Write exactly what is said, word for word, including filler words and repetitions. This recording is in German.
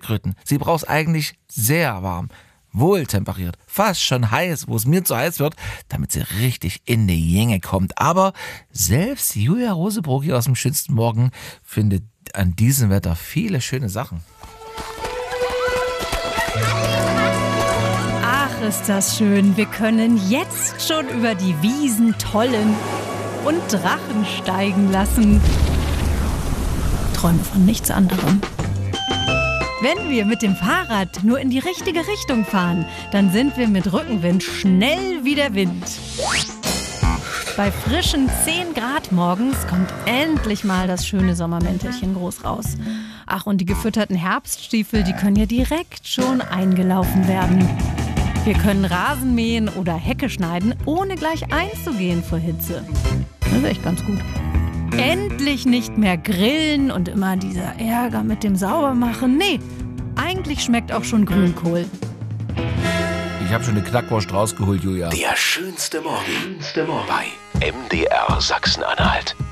Schildkröten. Sie braucht es eigentlich sehr warm, wohltemperiert, fast schon heiß, wo es mir zu heiß wird, damit sie richtig in die Gänge kommt. Aber selbst Julia Rosebrock hier aus dem schönsten Morgen findet an diesem Wetter viele schöne Sachen. Ach, ist das schön. Wir können jetzt schon über die Wiesen tollen und Drachen steigen lassen. Träume von nichts anderem. Wenn wir mit dem Fahrrad nur in die richtige Richtung fahren, dann sind wir mit Rückenwind schnell wie der Wind. Bei frischen zehn Grad morgens kommt endlich mal das schöne Sommermäntelchen groß raus. Ach, und die gefütterten Herbststiefel, die können ja direkt schon eingelaufen werden. Wir können Rasen mähen oder Hecke schneiden, ohne gleich einzugehen vor Hitze. Das ist echt ganz gut. Endlich nicht mehr grillen und immer dieser Ärger mit dem Saubermachen. Nee, eigentlich schmeckt auch schon Grünkohl. Ich habe schon eine Knackwurst rausgeholt, Julia. Der schönste Morgen bei M D R Sachsen-Anhalt.